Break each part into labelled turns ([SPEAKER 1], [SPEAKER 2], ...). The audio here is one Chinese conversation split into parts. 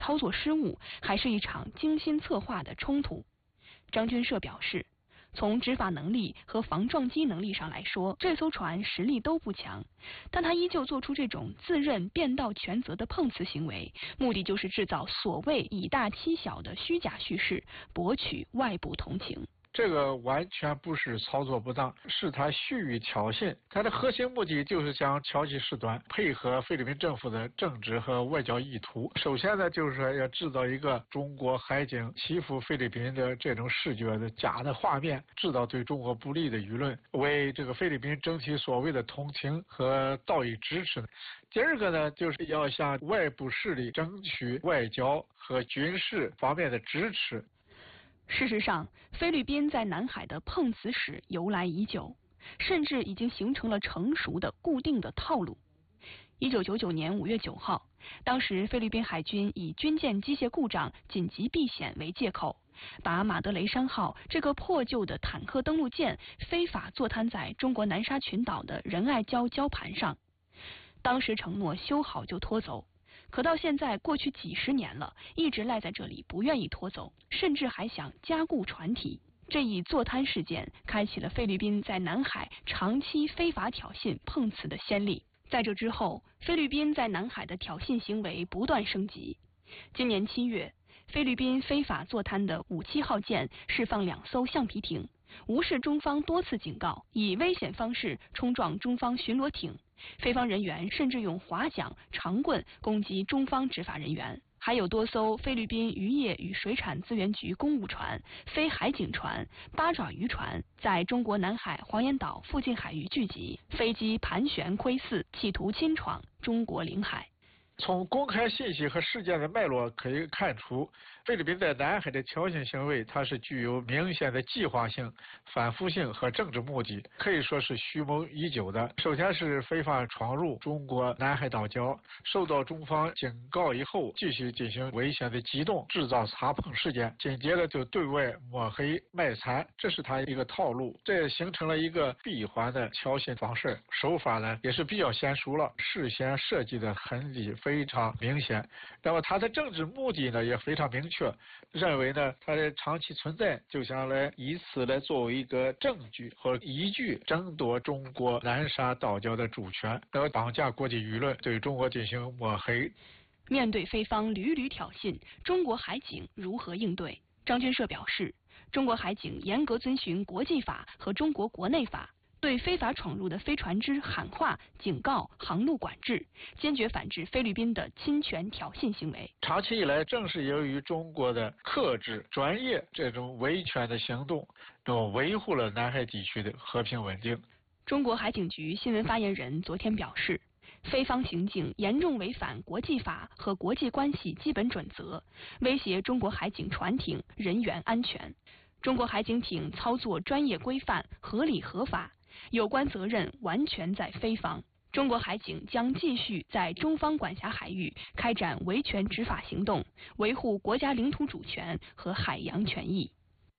[SPEAKER 1] 操作失误，还是一场精心策划的冲突。张军社表示，从执法能力和防撞击能力上来说，这艘船实力都不强，但他依旧做出这种自认变道全责的碰瓷行为，目的就是制造所谓以大欺小的虚假叙事，博取外部同情。
[SPEAKER 2] 这个完全不是操作不当，是他蓄意挑衅。他的核心目的就是想挑起事端，配合菲律宾政府的政治和外交意图。首先呢，就是说要制造一个中国海警欺负菲律宾的这种视觉的假的画面，制造对中国不利的舆论，为这个菲律宾争取所谓的同情和道义支持。第二个呢，就是要向外部势力争取外交和军事方面的支持。
[SPEAKER 1] 事实上，菲律宾在南海的碰瓷史由来已久，甚至已经形成了成熟的固定的套路。1999年5月9号，当时菲律宾海军以军舰机械故障紧急避险为借口，把马德雷山号这个破旧的坦克登陆舰非法坐滩在中国南沙群岛的仁爱礁礁盘上。当时承诺修好就拖走，可到现在过去几十年了，一直赖在这里不愿意拖走，甚至还想加固船体。这一坐滩事件开启了菲律宾在南海长期非法挑衅碰瓷的先例。在这之后，菲律宾在南海的挑衅行为不断升级。今年7月，菲律宾非法坐滩的57号舰释放2艘橡皮艇，无视中方多次警告，以危险方式冲撞中方巡逻艇。菲方人员甚至用滑桨、长棍攻击中方执法人员，还有多艘菲律宾渔业与水产资源局公务船、非海警船、八爪渔船在中国南海黄岩岛附近海域聚集，飞机盘旋窥伺，企图侵闯中国领海。
[SPEAKER 2] 从公开信息和事件的脉络可以看出，菲律宾在南海的挑衅行为，它是具有明显的计划性、反复性和政治目的，可以说是蓄谋已久的。首先是非法闯入中国南海岛礁，受到中方警告以后，继续进行危险的机动，制造擦碰事件，紧接着就对外抹黑卖惨，这是他一个套路，这也形成了一个闭环的挑衅方式。手法呢也是比较娴熟了，事先设计的痕迹非常明显。那么他的政治目的呢也非常明确，认为呢他的长期存在就想来以此来作为一个证据和依据，争夺中国南沙岛礁的主权，然后绑架国际舆论，对中国进行抹黑。
[SPEAKER 1] 面对菲方屡屡挑衅，中国海警如何应对？张军社表示，中国海警严格遵循国际法和中国国内法，对非法闯入的菲船只喊话、警告、航路管制，坚决反制菲律宾的侵权挑衅行为。
[SPEAKER 2] 长期以来，正是由于中国的克制、专业这种维权的行动，都维护了南海地区的和平稳定。
[SPEAKER 1] 中国海警局新闻发言人昨天表示，菲方行径严重违反国际法和国际关系基本准则，威胁中国海警船艇人员安全。中国海警艇操作专业规范、合理合法，有关责任完全在菲方。中国海警将继续在中方管辖海域开展维权执法行动，维护国家领土主权和海洋权益。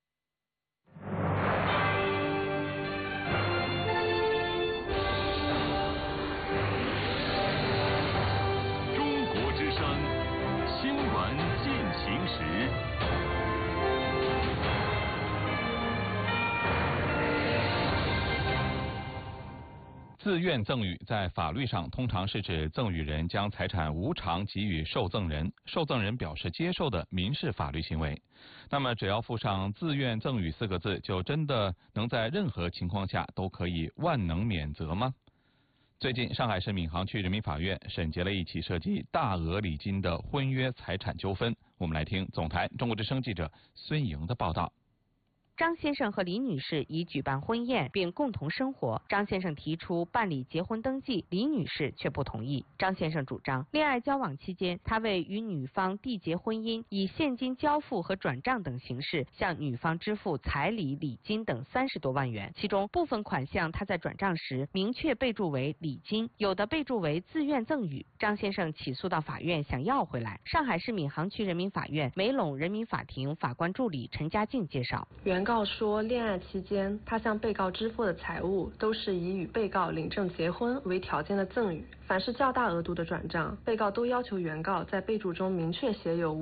[SPEAKER 3] 中国之声新闻进行时。
[SPEAKER 4] 自愿赠与在法律上通常是指赠与人将财产无偿给予受赠人，受赠人表示接受的民事法律行为。那么只要附上自愿赠与4个字，就真的能在任何情况下都可以万能免责吗？最近，上海市闵行区人民法院审结了一起涉及大额礼金的婚约财产纠纷。我们来听总台中国之声记者孙莹的报道。
[SPEAKER 5] 张先生和李女士已举办婚宴并共同生活，张先生提出办理结婚登记，李女士却不同意。张先生主张，恋爱交往期间，他为与女方缔结婚姻，以现金交付和转账等形式向女方支付彩礼、礼金等30多万元，其中部分款项他在转账时明确备注为礼金，有的备注为自愿赠与。张先生起诉到法院想要回来。上海市闵行区人民法院梅陇人民法庭法官助理陈家静介绍，
[SPEAKER 6] 原原告说，恋爱期间他向被告支付的财物都是以与被告领证结婚为条件的赠与，凡是较大额度的转账，被告都要求原告在备注中明确写有